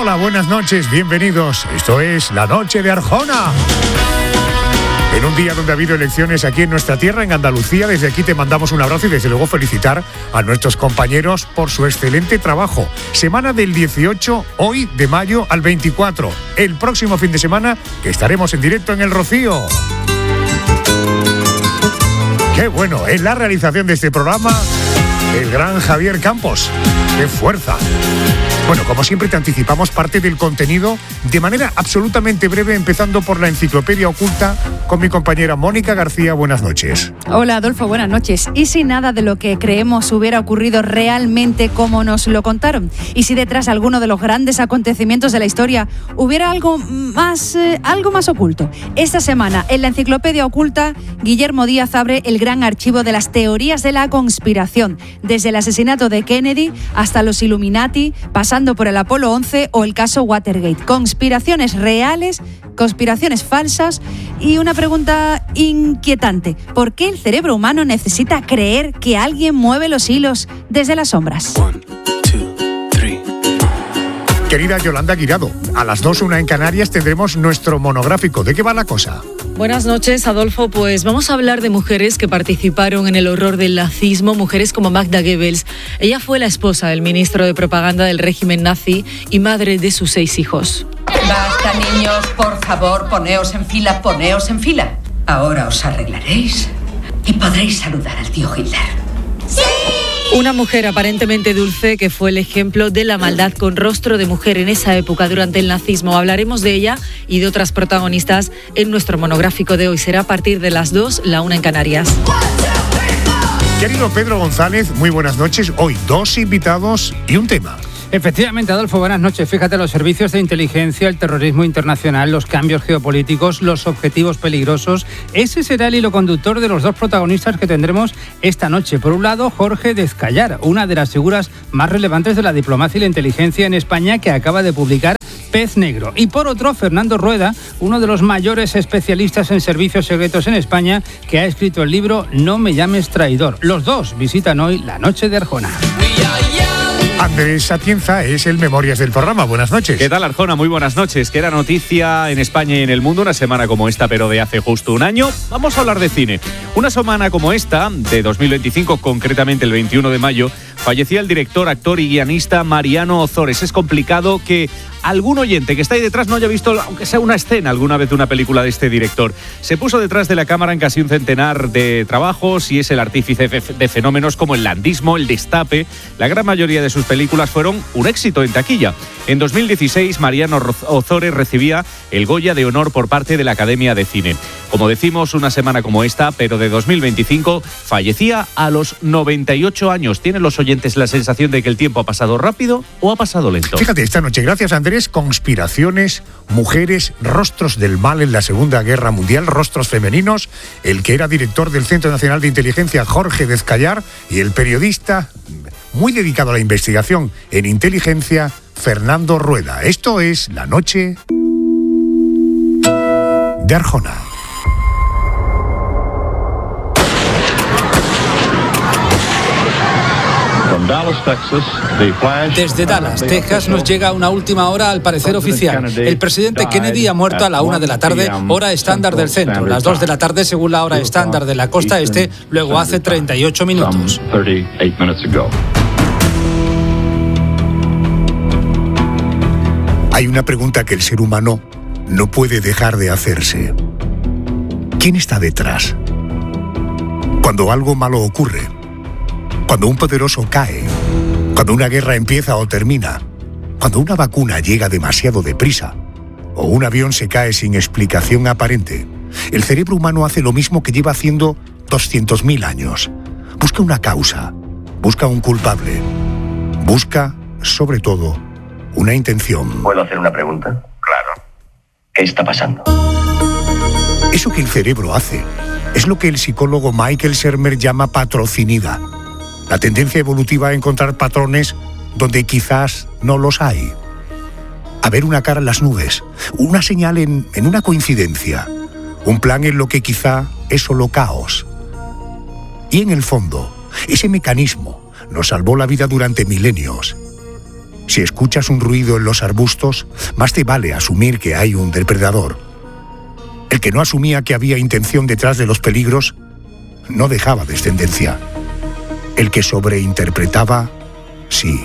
Hola, buenas noches, bienvenidos. Esto es La Noche de Arjona. En un día donde ha habido elecciones aquí en nuestra tierra, en Andalucía, desde aquí te mandamos un abrazo y desde luego felicitar a nuestros compañeros por su excelente trabajo. Semana del 18, hoy de mayo al 24. El próximo fin de semana que estaremos en directo en El Rocío. Qué bueno, en la realización de este programa, el gran Javier Campos. ¡Qué fuerza! Bueno, como siempre te anticipamos parte del contenido de manera absolutamente breve, empezando por la enciclopedia oculta con mi compañera Mónica García. Buenas noches. Hola Adolfo, buenas noches. ¿Y si nada de lo que creemos hubiera ocurrido realmente como nos lo contaron? ¿Y si detrás de alguno de los grandes acontecimientos de la historia hubiera algo más oculto? Esta semana en la enciclopedia oculta, Guillermo Díaz abre el gran archivo de las teorías de la conspiración, desde el asesinato de Kennedy hasta los Illuminati, pasando por el Apolo 11 o el caso Watergate. Conspiraciones reales, conspiraciones falsas y una pregunta inquietante. ¿Por qué el cerebro humano necesita creer que alguien mueve los hilos desde las sombras? Querida Yolanda Guirado, a las 2:01 en Canarias tendremos nuestro monográfico. ¿De qué va la cosa? Buenas noches, Adolfo. Pues vamos a hablar de mujeres que participaron en el horror del nazismo, mujeres como Magda Goebbels. Ella fue la esposa del ministro de propaganda del régimen nazi y madre de sus 6 hijos. Basta, niños, por favor, poneos en fila, poneos en fila. Ahora os arreglaréis y podréis saludar al tío Hitler. ¡Sí! Una mujer aparentemente dulce que fue el ejemplo de la maldad con rostro de mujer en esa época durante el nazismo. Hablaremos de ella y de otras protagonistas en nuestro monográfico de hoy. Será a partir de las 2, la 1 en Canarias. Querido Pedro González, muy buenas noches. Hoy 2 invitados y un tema. Efectivamente, Adolfo, buenas noches. Fíjate, los servicios de inteligencia, el terrorismo internacional, los cambios geopolíticos, los objetivos peligrosos. Ese será el hilo conductor de los 2 protagonistas que tendremos esta noche. Por un lado, Jorge Descallar, una de las figuras más relevantes de la diplomacia y la inteligencia en España, que acaba de publicar Pez Negro. Y por otro, Fernando Rueda, uno de los mayores especialistas en servicios secretos en España, que ha escrito el libro No me llames traidor. Los 2 visitan hoy La Noche de Arjona. Andrés Atienza es el Memorias del programa. Buenas noches. ¿Qué tal, Arjona? Muy buenas noches. Que era noticia en España y en el mundo una semana como esta, pero de hace justo un año. Vamos a hablar de cine. Una semana como esta, de 2025, concretamente el 21 de mayo, fallecía el director, actor y guionista Mariano Ozores. Es complicado que algún oyente que está ahí detrás no haya visto, aunque sea una escena alguna vez de una película de este director. Se puso detrás de la cámara en casi un centenar de trabajos y es el artífice de fenómenos como el landismo, el destape. La gran mayoría de sus películas fueron un éxito en taquilla. En 2016, Mariano Ozores recibía el Goya de Honor por parte de la Academia de Cine. Como decimos, una semana como esta, pero de 2025, fallecía a los 98 años. ¿Tienen los oyentes la sensación de que el tiempo ha pasado rápido o ha pasado lento? Fíjate, esta noche, gracias Andrés, conspiraciones, mujeres, rostros del mal en la Segunda Guerra Mundial, rostros femeninos, el que era director del Centro Nacional de Inteligencia, Jorge Descallar, y el periodista muy dedicado a la investigación en inteligencia, Fernando Rueda. Esto es La Noche de Arjona. Desde Dallas, Texas, nos llega una última hora al parecer oficial. El presidente Kennedy ha muerto a la 1 de la tarde, hora estándar del centro, las 2 de la tarde según la hora estándar de la costa este, luego hace 38 minutos. Hay una pregunta que el ser humano no puede dejar de hacerse. ¿Quién está detrás? Cuando algo malo ocurre, cuando un poderoso cae, cuando una guerra empieza o termina, cuando una vacuna llega demasiado deprisa o un avión se cae sin explicación aparente, el cerebro humano hace lo mismo que lleva haciendo 200.000 años. Busca una causa, busca un culpable, busca, sobre todo, una intención. ¿Puedo hacer una pregunta? Claro. ¿Qué está pasando? Eso que el cerebro hace es lo que el psicólogo Michael Shermer llama patrocinida. La tendencia evolutiva a encontrar patrones donde quizás no los hay. A ver una cara en las nubes, una señal en una coincidencia, un plan en lo que quizá es solo caos. Y en el fondo, ese mecanismo nos salvó la vida durante milenios. Si escuchas un ruido en los arbustos, más te vale asumir que hay un depredador. El que no asumía que había intención detrás de los peligros, no dejaba descendencia. El que sobreinterpretaba, sí.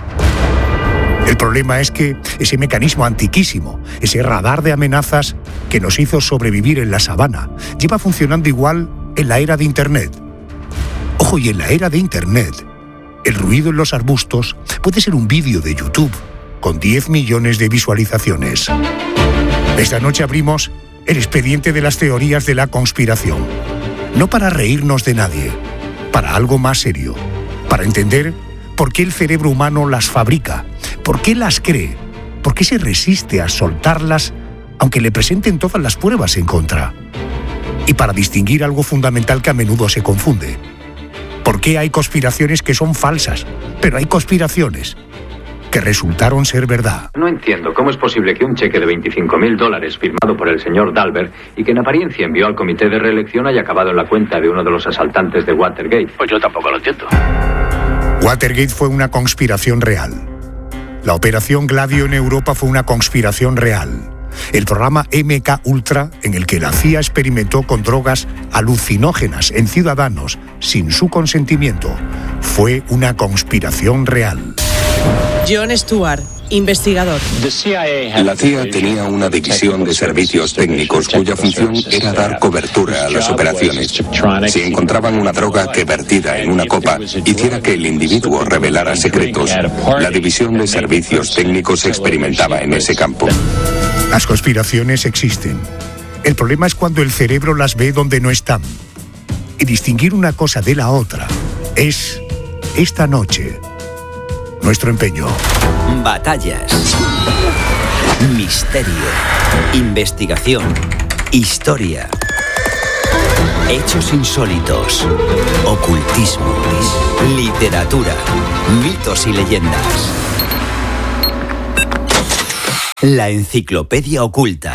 El problema es que ese mecanismo antiquísimo, ese radar de amenazas que nos hizo sobrevivir en la sabana, lleva funcionando igual en la era de Internet. Ojo, y en la era de Internet, el ruido en los arbustos puede ser un vídeo de YouTube con 10 millones de visualizaciones. Esta noche abrimos el expediente de las teorías de la conspiración. No para reírnos de nadie, para algo más serio, para entender por qué el cerebro humano las fabrica, por qué las cree, por qué se resiste a soltarlas aunque le presenten todas las pruebas en contra. Y para distinguir algo fundamental que a menudo se confunde. ¿Por qué hay conspiraciones que son falsas, pero hay conspiraciones que resultaron ser verdad? No entiendo cómo es posible que un cheque de $25.000 firmado por el señor Dalbert y que en apariencia envió al comité de reelección haya acabado en la cuenta de uno de los asaltantes de Watergate. Pues yo tampoco lo entiendo. Watergate fue una conspiración real. La operación Gladio en Europa fue una conspiración real. El programa MK Ultra, en el que la CIA experimentó con drogas alucinógenas en ciudadanos sin su consentimiento, fue una conspiración real. Jon Stewart, investigador. La CIA tenía una división de servicios técnicos cuya función era dar cobertura a las operaciones. Si encontraban una droga que vertida en una copa hiciera que el individuo revelara secretos, la división de servicios técnicos experimentaba en ese campo. Las conspiraciones existen. El problema es cuando el cerebro las ve donde no están. Y distinguir una cosa de la otra es, esta noche, nuestro empeño. Batallas, misterio, investigación, historia, hechos insólitos, ocultismo, literatura, mitos y leyendas. La enciclopedia oculta.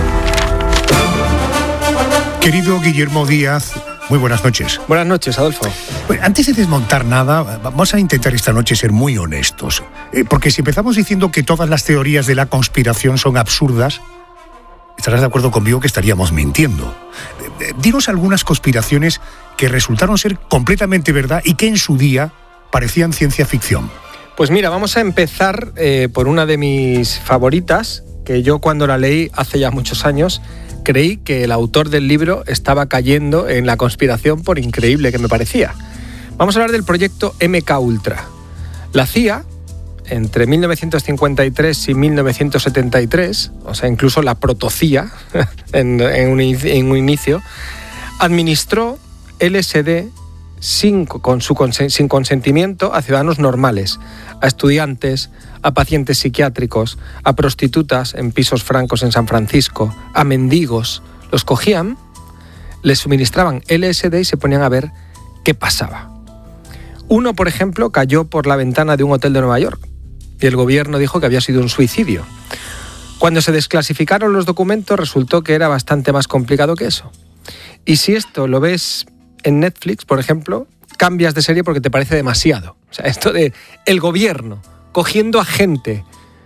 Querido Guillermo Díaz, muy buenas noches. Buenas noches, Adolfo. Bueno, antes de desmontar nada, vamos a intentar esta noche ser muy honestos. Porque si empezamos diciendo que todas las teorías de la conspiración son absurdas, estarás de acuerdo conmigo que estaríamos mintiendo. Dinos algunas conspiraciones que resultaron ser completamente verdad y que en su día parecían ciencia ficción. Pues mira, vamos a empezar por una de mis favoritas, que yo cuando la leí hace ya muchos años, creí que el autor del libro estaba cayendo en la conspiración por increíble que me parecía. Vamos a hablar del proyecto MK Ultra. La CIA, entre 1953 y 1973, o sea, incluso la proto-CIA, en un inicio, administró LSD sin consentimiento a ciudadanos normales, a estudiantes, a pacientes psiquiátricos, a prostitutas en pisos francos en San Francisco, a mendigos. Los cogían, les suministraban LSD y se ponían a ver qué pasaba. Uno, por ejemplo, cayó por la ventana de un hotel de Nueva York y el gobierno dijo que había sido un suicidio. Cuando se desclasificaron los documentos resultó que era bastante más complicado que eso. Y si esto lo ves en Netflix, por ejemplo, cambias de serie porque te parece demasiado. O sea, esto de el gobierno cogiendo a gente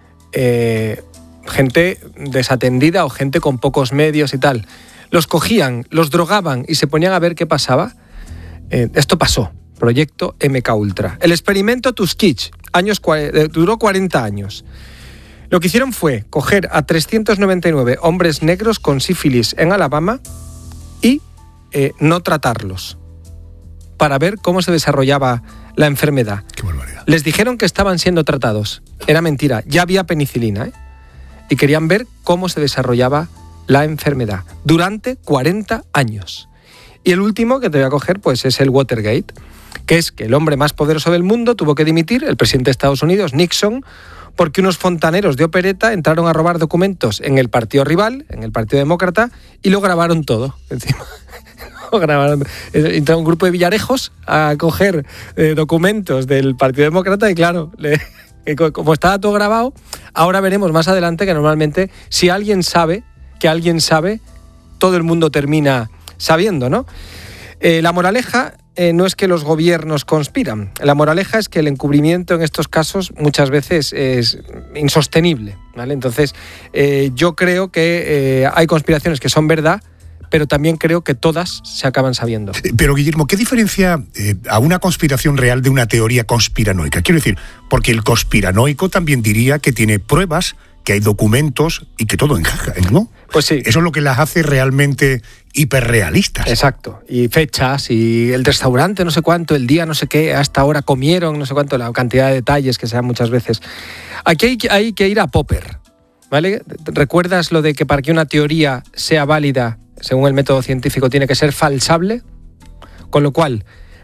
desatendida o gente con pocos medios y tal, los cogían, los drogaban y se ponían a ver qué pasaba. Esto pasó. Proyecto MK Ultra. El experimento Tuskegee duró 40 años. Lo que hicieron fue coger a 399 hombres negros con sífilis en Alabama y no tratarlos para ver cómo se desarrollaba la enfermedad. Qué barbaridad. Les dijeron que estaban siendo tratados. Era mentira, ya había penicilina, y querían ver cómo se desarrollaba la enfermedad durante 40 años. Y el último que te voy a coger pues es el Watergate, que es que el hombre más poderoso del mundo tuvo que dimitir, el presidente de Estados Unidos, Nixon, porque unos fontaneros de opereta entraron a robar documentos en el partido rival, en el Partido Demócrata, y lo grabaron todo encima. Entró un grupo de villarejos a coger documentos del Partido Demócrata y claro, como estaba todo grabado, ahora veremos más adelante que normalmente si alguien sabe que alguien sabe, todo el mundo termina sabiendo, ¿no? La moraleja no es que los gobiernos conspiran. La moraleja es que el encubrimiento en estos casos muchas veces es insostenible, ¿vale? Entonces, yo creo que hay conspiraciones que son verdad, pero también creo que todas se acaban sabiendo. Pero, Guillermo, ¿qué diferencia a una conspiración real de una teoría conspiranoica? Quiero decir, porque el conspiranoico también diría que tiene pruebas, que hay documentos y que todo encaja, ¿no? Pues sí. Eso es lo que las hace realmente hiperrealistas. Exacto. Y fechas, y el restaurante no sé cuánto, el día no sé qué, hasta ahora comieron no sé cuánto, la cantidad de detalles que se dan muchas veces. Aquí hay que ir a Popper, ¿vale? ¿Recuerdas lo de que para que una teoría sea válida, según el método científico, tiene que ser falsable? Con lo cual,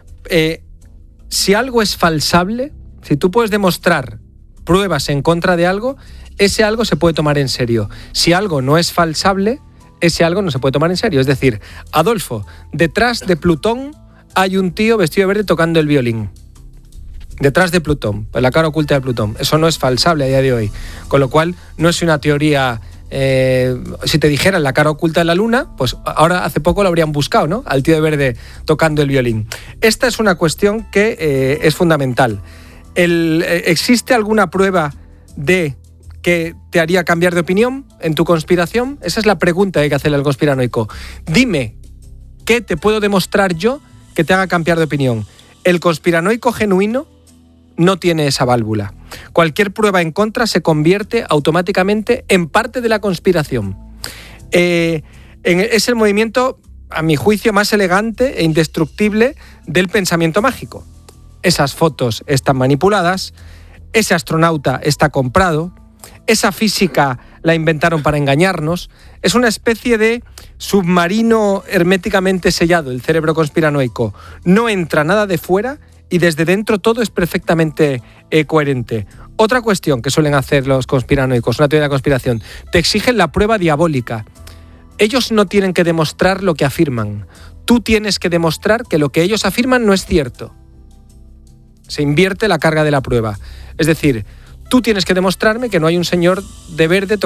si algo es falsable, si tú puedes demostrar pruebas en contra de algo, ese algo se puede tomar en serio. Si algo no es falsable, ese algo no se puede tomar en serio. Es decir, Adolfo, detrás de Plutón hay un tío vestido de verde tocando el violín. Detrás de Plutón, pues la cara oculta de Plutón. Eso no es falsable a día de hoy. Con lo cual, no es una teoría... si te dijeran la cara oculta de la luna, pues ahora hace poco lo habrían buscado, ¿no? Al tío de verde tocando el violín. Esta es una cuestión que es fundamental. ¿Existe alguna prueba de que te haría cambiar de opinión en tu conspiración? Esa es la pregunta que hay que hacerle al conspiranoico. Dime, ¿qué te puedo demostrar yo que te haga cambiar de opinión? El conspiranoico genuino no tiene esa válvula. Cualquier prueba en contra se convierte automáticamente en parte de la conspiración. Es el movimiento, a mi juicio, más elegante e indestructible del pensamiento mágico. Esas fotos están manipuladas, ese astronauta está comprado, esa física la inventaron para engañarnos. Es una especie de submarino herméticamente sellado, el cerebro conspiranoico. No entra nada de fuera y desde dentro todo es perfectamente coherente. Otra cuestión que suelen hacer los conspiranoicos, una teoría de la conspiración, te exigen la prueba diabólica. Ellos no tienen que demostrar lo que afirman. Tú tienes que demostrar que lo que ellos afirman no es cierto. Se invierte la carga de la prueba. Es decir, tú tienes que demostrarme que no hay un señor de verde